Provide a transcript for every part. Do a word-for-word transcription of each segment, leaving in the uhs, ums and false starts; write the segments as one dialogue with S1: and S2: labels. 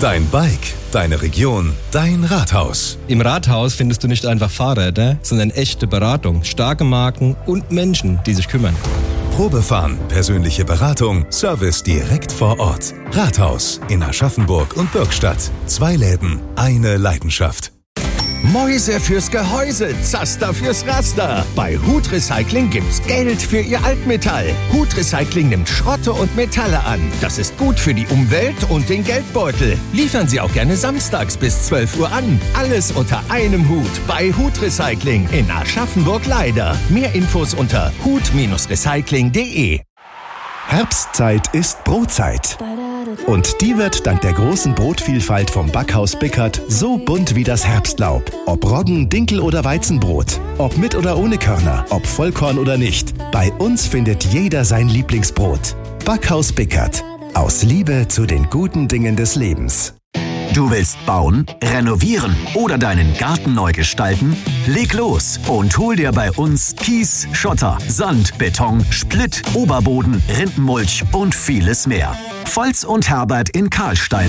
S1: Dein Bike, deine Region, dein Rathaus.
S2: Im Rathaus findest du nicht einfach Fahrräder, sondern echte Beratung, starke Marken und Menschen, die sich kümmern.
S1: Probefahren, persönliche Beratung, Service direkt vor Ort. Rathaus in Aschaffenburg und Bürgstadt. Zwei Läden, eine Leidenschaft.
S3: Mäuse fürs Gehäuse, Zaster fürs Raster. Bei Hut Recycling gibt's Geld für Ihr Altmetall. Hut Recycling nimmt Schrotte und Metalle an. Das ist gut für die Umwelt und den Geldbeutel. Liefern Sie auch gerne samstags bis zwölf Uhr an. Alles unter einem Hut bei Hut Recycling in Aschaffenburg-Leider. Mehr Infos unter hut recycling punkt de.
S4: Herbstzeit ist Brotzeit. Und die wird dank der großen Brotvielfalt vom Backhaus Bickert so bunt wie das Herbstlaub. Ob Roggen, Dinkel oder Weizenbrot, ob mit oder ohne Körner, ob Vollkorn oder nicht. Bei uns findet jeder sein Lieblingsbrot. Backhaus Bickert. Aus Liebe zu den guten Dingen des Lebens.
S5: Du willst bauen, renovieren oder deinen Garten neu gestalten? Leg los und hol dir bei uns Kies, Schotter, Sand, Beton, Splitt, Oberboden, Rindenmulch und vieles mehr. Volz und Herbert in Karlstein.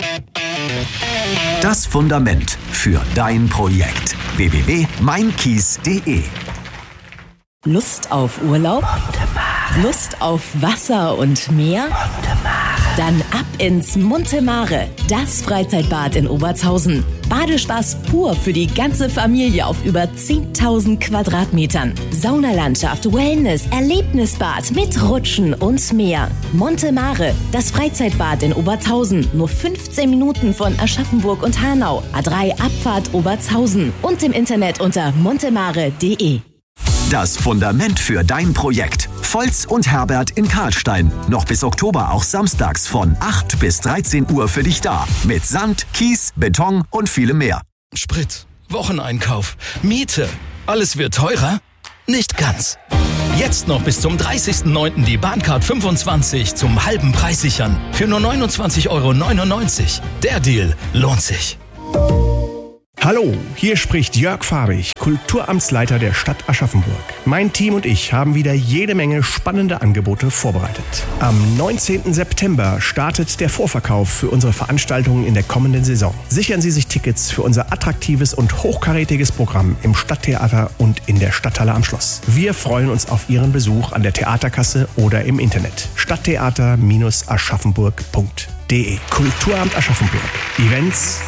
S5: Das Fundament für dein Projekt. w w w punkt mein kies punkt de.
S6: Lust auf Urlaub? Lust auf Wasser und Meer? Dann ab ins Montemare, das Freizeitbad in Obertshausen. Badespaß pur für die ganze Familie auf über zehntausend Quadratmetern. Saunalandschaft, Wellness, Erlebnisbad mit Rutschen und mehr. Montemare, das Freizeitbad in Obertshausen. Nur fünfzehn Minuten von Aschaffenburg und Hanau. A drei Abfahrt Obertshausen. Und im Internet unter montemare punkt de.
S5: Das Fundament für dein Projekt. Volz und Herbert in Karlstein. Noch bis Oktober auch samstags von acht bis dreizehn Uhr für dich da. Mit Sand, Kies, Beton und vielem mehr.
S7: Sprit, Wocheneinkauf, Miete. Alles wird teurer? Nicht ganz. Jetzt noch bis zum dreißigsten neunten die Bahncard fünfundzwanzig zum halben Preis sichern. Für nur neunundzwanzig Euro neunundneunzig. Der Deal lohnt sich.
S8: Hallo, hier spricht Jörg Farbig, Kulturamtsleiter der Stadt Aschaffenburg. Mein Team und ich haben wieder jede Menge spannende Angebote vorbereitet. Am neunzehnten September startet der Vorverkauf für unsere Veranstaltungen in der kommenden Saison. Sichern Sie sich Tickets für unser attraktives und hochkarätiges Programm im Stadttheater und in der Stadthalle am Schloss. Wir freuen uns auf Ihren Besuch an der Theaterkasse oder im Internet. stadttheater Bindestrich aschaffenburg punkt de. Kulturamt Aschaffenburg. Events